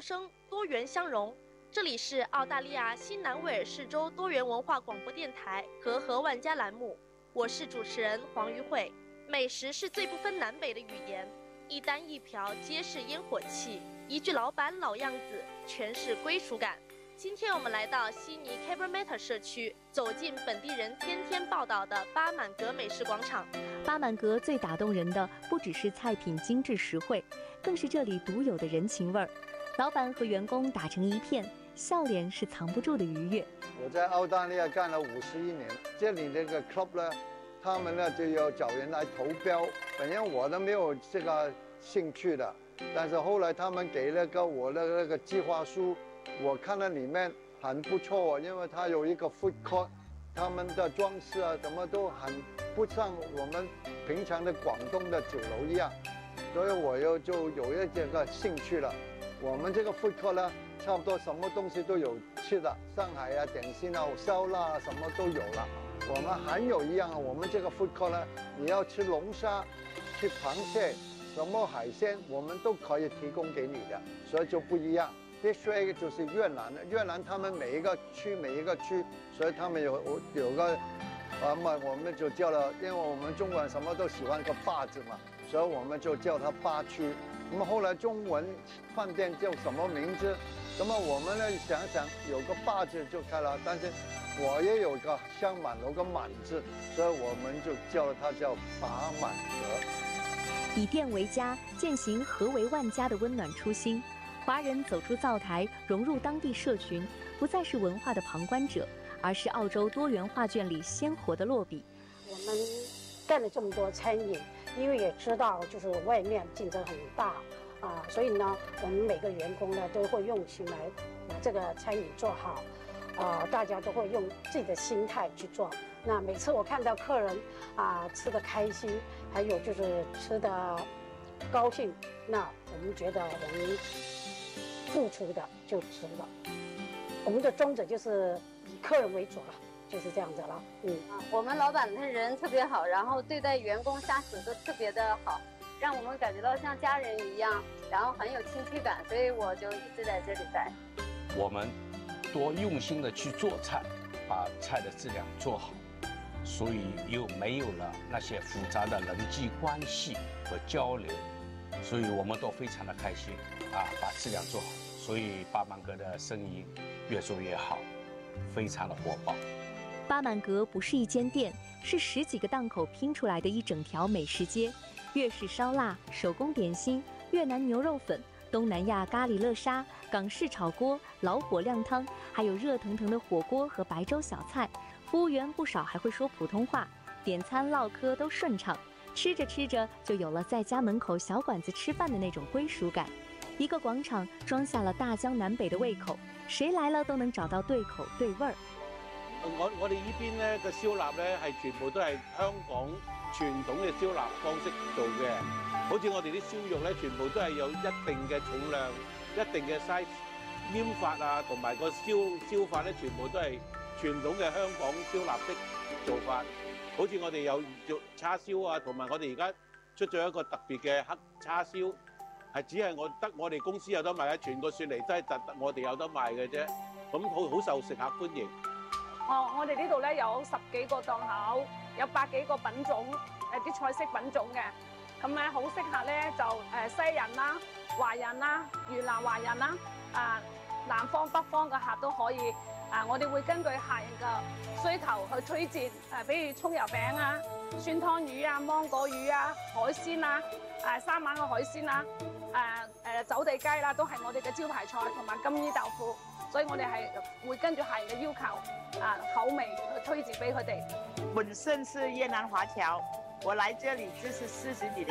生，多元相融。这里是澳大利亚新南威尔士州多元文化广播电台和和万家栏目，我是主持人黄瑜慧。美食是最不分南北的语言，一单一瓢皆是烟火气，一句老板老样子，全是归属感。今天我们来到悉尼 Cabramatta 社区，走进本地人天天报道的巴满阁美食广场。 巴满阁最打动人的不只是菜品精致实惠，更是这里独有的人情味儿。老板和员工打成一片，笑脸是藏不住的愉悦。 我在澳大利亚干了51年，这里那个 club 呢，他们呢就要找人来投标。本来我都没有这个兴趣的，但是后来他们给了我的那个计划书，我看到里面很不错，因为它有一个 food court， 他们的装饰啊什么都很不像我们平常的广东的酒楼一样，所以我就有这个兴趣了。我们这个 food court 呢，差不多什么东西都有吃的，上海啊、点心啊、烧腊啊，什么都有了。我们还有一样，我们这个 food court 呢，你要吃龙虾、吃螃蟹、什么海鲜，我们都可以提供给你的，所以就不一样。Dish Egg 就是越南的，越南他们每一个区，所以他们有个，我们就叫了，因为我们中国人什么都喜欢个坝字嘛，所以我们就叫它坝区。那么后来中文饭店叫什么名字？那么我们呢想想有个坝字就开了，但是我也有个香满有个满字，所以我们就叫它叫巴满阁。 以店为家，践行和为万家的温暖初心。华人走出灶台，融入当地社群，不再是文化的旁观者，而是澳洲多元画卷里鲜活的落笔。 我们干了这么多餐饮，因为也知道就是外面竞争很大啊，所以呢，我们每个员工呢都会用心来把这个餐饮做好，大家都会用自己的心态去做。那每次我看到客人吃得开心，还有就是吃得高兴，那我们觉得我们付出的就值了。我们的宗旨就是以客人为主了，就是这样子了。 我们老板的人特别好，然后对待员工下属都特别的好，让我们感觉到像家人一样，然后很有亲切感，所以我就一直在这里待。 我们多用心的去做菜，把菜的质量做好，所以又没有了那些复杂的人际关系和交流，所以我们都非常的开心把质量做好，所以巴满阁的生意越做越好，非常的火爆。 巴满阁不是一间店，是10几个档口拼出来的一整条美食街，粤式烧腊、手工点心、越南牛肉粉、东南亚咖喱乐沙、港式炒锅、老火靓汤，还有热腾腾的火锅和白粥小菜。服务员不少还会说普通话，点餐唠嗑都顺畅。吃着吃着就有了在家门口小馆子吃饭的那种归属感。一个广场装下了大江南北的胃口，谁来了都能找到对口对味儿。 我哋呢邊咧嘅燒臘咧係全部都係香港傳統嘅燒臘方式做嘅，好似我哋啲燒肉咧，全部都係有一定嘅重量、一定嘅 size、黏法啊，同埋個燒法咧，全部都係傳統嘅香港燒臘式做法。好似我哋有做叉燒啊，同埋我哋而家出咗一個特別嘅黑叉燒，係只係我哋公司有得賣嘅，全個雪梨都係得我哋有得賣嘅啫。咁好受食客歡迎。 我哋呢度咧有10幾個檔口，有100幾個品種，啲菜式品種嘅，咁咧好適合咧就西人啦、華人啦、越南華人啦，南方北方嘅客都可以。我哋會根據客人嘅需求去推薦，比如葱油餅啊、酸湯魚啊、芒果魚啊、海鮮啊、三晚嘅海鮮啊、走地雞啦，都係我哋嘅招牌菜，同埋金衣豆腐。所以我哋係會根據客人嘅要求口味去推薦俾佢哋。 本身是越南華僑，我來這裡就是40幾年。